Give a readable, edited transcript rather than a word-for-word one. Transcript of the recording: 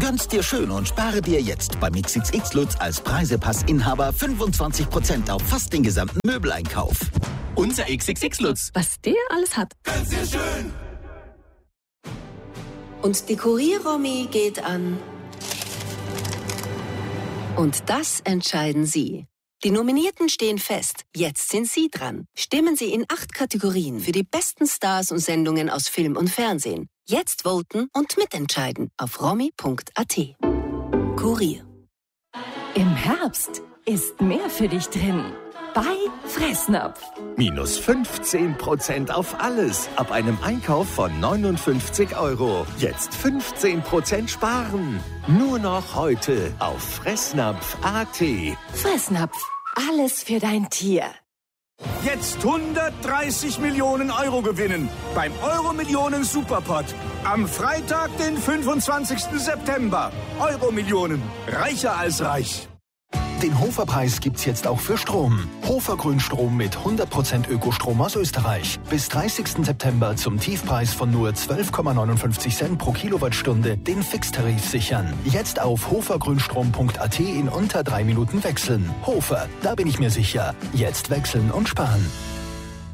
Gönn's dir schön und spare dir jetzt beim XXX Lutz als Preisepass-Inhaber 25% auf fast den gesamten Möbeleinkauf. Unser XXX Lutz. Was der alles hat. Gönn's dir schön. Und die Kurier-Romy geht an. Und das entscheiden Sie. Die Nominierten stehen fest. Jetzt sind Sie dran. Stimmen Sie in 8 Kategorien für die besten Stars und Sendungen aus Film und Fernsehen. Jetzt voten und mitentscheiden auf romy.at. Kurier. Im Herbst ist mehr für dich drin. Bei Fressnapf. Minus 15% auf alles. Ab einem Einkauf von 59 €. Jetzt 15% sparen. Nur noch heute auf Fressnapf.at. Fressnapf. Alles für dein Tier. Jetzt 130 Millionen € gewinnen beim Euro-Millionen Superpot. Am Freitag, den 25. September. Euro-Millionen. Reicher als reich. Den Hofer-Preis gibt's jetzt auch für Strom. Hofer Grünstrom mit 100% Ökostrom aus Österreich. Bis 30. September zum Tiefpreis von nur 12,59 Cent pro Kilowattstunde den Fixtarif sichern. Jetzt auf hofergrünstrom.at in unter 3 Minuten wechseln. Hofer, da bin ich mir sicher. Jetzt wechseln und sparen.